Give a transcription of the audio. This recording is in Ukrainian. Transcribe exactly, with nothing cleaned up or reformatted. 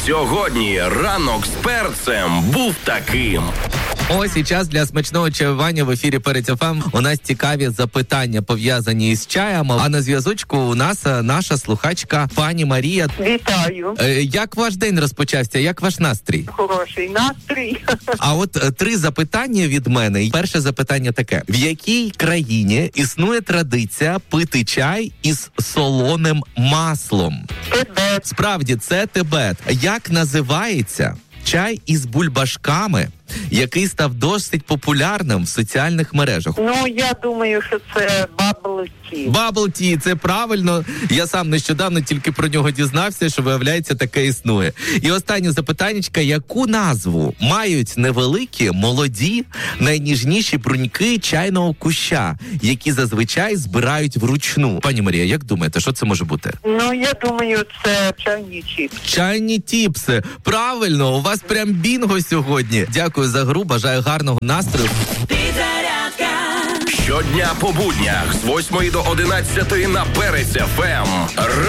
Сьогодні ранок з перцем був таким. Ось і час для смачного чаювання в ефірі Перець еф ем. У нас цікаві запитання, пов'язані із чаєм. А на зв'язочку у нас наша слухачка пані Марія. Вітаю. Е, як ваш день розпочався? Як ваш настрій? Хороший настрій. А от е, три запитання від мене. Перше запитання таке. В якій країні існує традиція пити чай із солоним маслом? Тибет. Справді, це Тибет. Як називається чай із бульбашками, який став досить популярним в соціальних мережах? Ну, я думаю, що це Bubble Tea. Bubble Tea, це правильно. Я сам нещодавно тільки про нього дізнався, що, виявляється, таке існує. І останнє запитаннячка. Яку назву мають невеликі, молоді, найніжніші бруньки чайного куща, які зазвичай збирають вручну? Пані Марія, як думаєте, що це може бути? Ну, я думаю, це чайні чіпси. Чайні тіпси. Правильно, у вас прям бінго сьогодні. Дякую за гру, бажаю гарного настрою. Щодня по буднях з восьмої до одинадцятої на Перець еф ем.